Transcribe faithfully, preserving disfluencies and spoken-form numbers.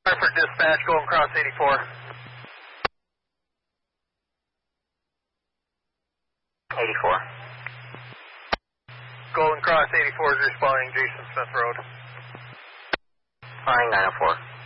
For dispatch, going across eighty-four. eighty-four. Golden Cross eighty-four is responding, Jason Smith Road. Flying nine oh four.